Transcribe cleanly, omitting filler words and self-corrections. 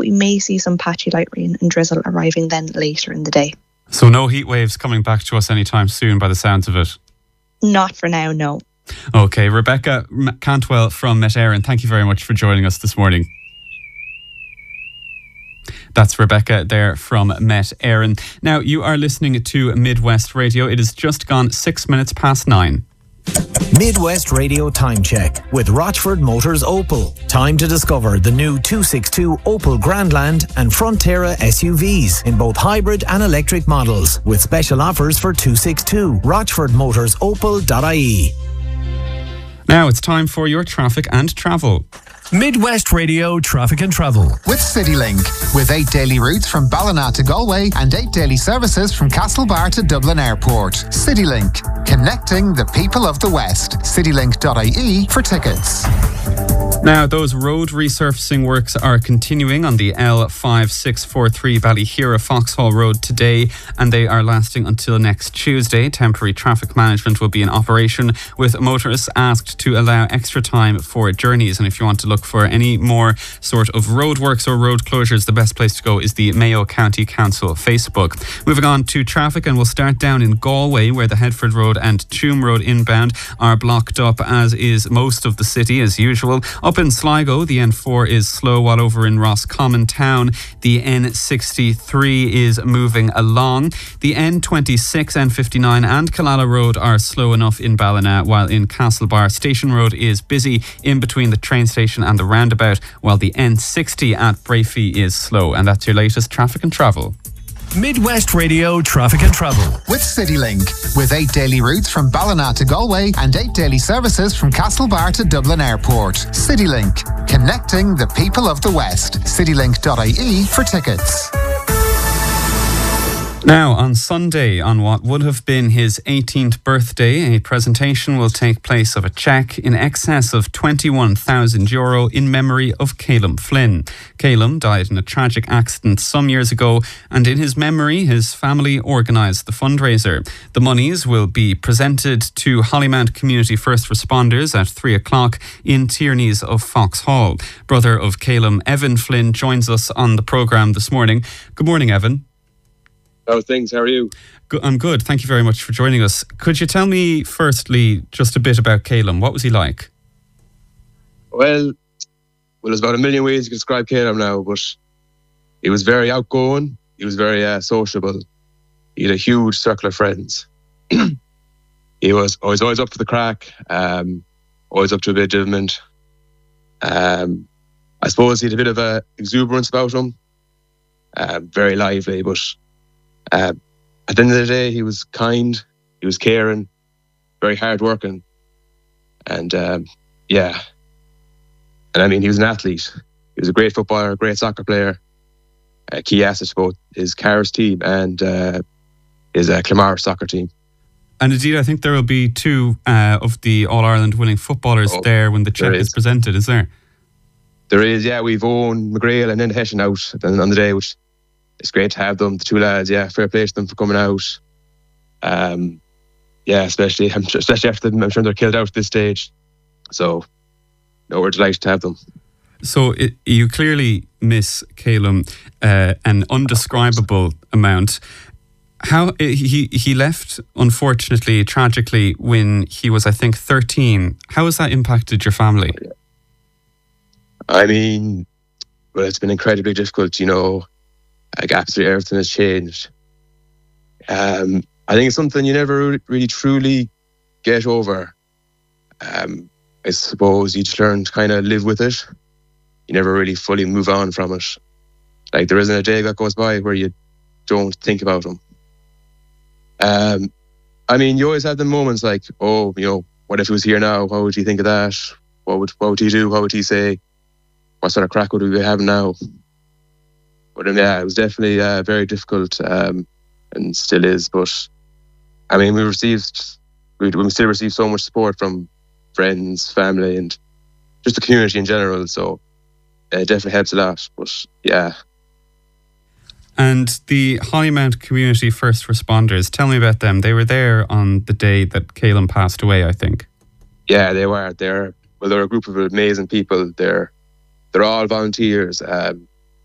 we may see some patchy light rain and drizzle arriving then later in the day. So no heat waves coming back to us anytime soon by the sounds of it? Not for now, no. Okay, Rebecca Cantwell from Met Éireann, thank you very much for joining us this morning. That's Rebecca there from Met Éireann. Now, you are listening to Midwest Radio. It has just gone 6 minutes past 9. Midwest Radio Time Check with Rochford Motors Opel. Time to discover the new 262 Opel Grandland and Frontera SUVs in both hybrid and electric models with special offers for 262. RochfordMotorsOpel.ie. Now it's time for your traffic and travel. Midwest Radio Traffic and Travel with CityLink, with 8 daily routes from Ballina to Galway and 8 daily services from Castlebar to Dublin Airport. CityLink, connecting the people of the West. CityLink.ie for tickets. Now, those road resurfacing works are continuing on the L5643 Ballyhera Foxhall Road today, and they are lasting until next Tuesday. Temporary traffic management will be in operation, with motorists asked to allow extra time for journeys. And if you want to look for any more sort of roadworks or road closures, the best place to go is the Mayo County Council Facebook. Moving on to traffic, and we'll start down in Galway, where the Headford Road and Tuam Road inbound are blocked up, as is most of the city as usual. Up in Sligo, the N4 is slow, while over in Roscommon Town, the N63 is moving along. The N26, N59 and Killala Road are slow enough in Ballina, while in Castlebar, Station Road is busy in between the train station and the roundabout, while the N60 at Brafey is slow. And that's your latest traffic and travel. Midwest Radio Traffic and Travel with CityLink, with 8 daily routes from Ballina to Galway and 8 daily services from Castlebar to Dublin Airport. CityLink, connecting the people of the West. CityLink.ie for tickets. Now, on Sunday, on what would have been his 18th birthday, a presentation will take place of a cheque in excess of €21,000 in memory of Calum Flynn. Calum died in a tragic accident some years ago, and in his memory, his family organised the fundraiser. The monies will be presented to Hollymount Community First Responders at 3 o'clock in Tierney's of Foxhall. Brother of Calum, Evan Flynn, joins us on the programme this morning. Good morning, Evan. How are things? How are you? I'm good. Thank you very much for joining us. Could you tell me, firstly, just a bit about Calum? What was he like? Well, there's about a million ways you can describe Calum now, but he was very outgoing. He was very sociable. He had a huge circle of friends. He was always up for the crack, always up to a bit of achievement. I suppose he had a bit of a exuberance about him. Very lively, but at the end of the day, he was kind, he was caring, very hard-working, and yeah. And I mean, he was an athlete. He was a great footballer, a great soccer player, a key asset to both his Carers team and his Clamara soccer team. And indeed, I think there will be 2 of the All-Ireland winning footballers there when the cheque is presented, is there? There is, yeah. We've Owen McGrail and then Hession out on the day, which it's great to have them, the 2 lads. Yeah, fair play to them for coming out. Yeah, especially after them. I'm sure they're killed out at this stage. So, no, we're delighted to have them. So you clearly miss Calum an undescribable amount. How he left, unfortunately, tragically, when he was, I think, 13. How has that impacted your family? I mean, well, it's been incredibly difficult, you know. Like, absolutely everything has changed. I think it's something you never really truly get over. I suppose you just learn to kind of live with it. You never really fully move on from it. Like, there isn't a day that goes by where you don't think about him. I mean, you always have the moments like, oh, you know, what if he was here now? How would he think of that? What would he do? What would he say? What sort of crack would we be having now? But yeah, it was definitely very difficult, and still is. But I mean, we still receive so much support from friends, family, and just the community in general. So it definitely helps a lot. But yeah. And the Hollymount Community First Responders, tell me about them. They were there on the day that Calum passed away, I think. Yeah, they were. They're a group of amazing people. They're all volunteers.